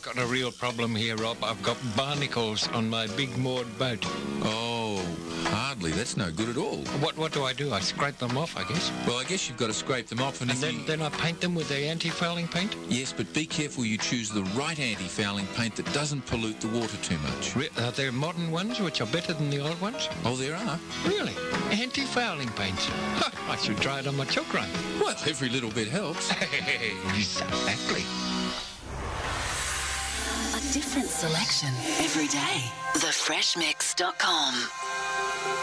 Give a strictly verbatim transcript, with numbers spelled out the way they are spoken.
got a real problem here, Rob. I've got barnacles on my big moored boat. Oh, hardly. That's no good at all. What what do I do? I scrape them off, I guess. Well, I guess you've got to scrape them off. And, And if then, you... then I paint them with the anti-fouling paint? Yes, but be careful you choose the right anti-fouling paint that doesn't pollute the water too much. Re- are there modern ones which are better than the old ones? Oh, there are? Really? Anti-fouling paints? Ha, I should try it on my chook run. Well, every little bit helps. Exactly. A different selection every day. the fresh mix dot com